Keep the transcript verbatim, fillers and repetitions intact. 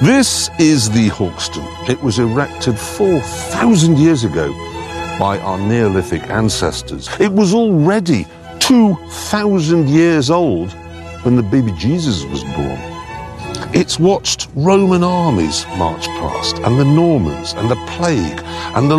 This is the Hawkston. It was erected four thousand years ago by our Neolithic ancestors. It was already two thousand years old when the baby Jesus was born. It's watched Roman armies march past, and the Normans, and the plague, and the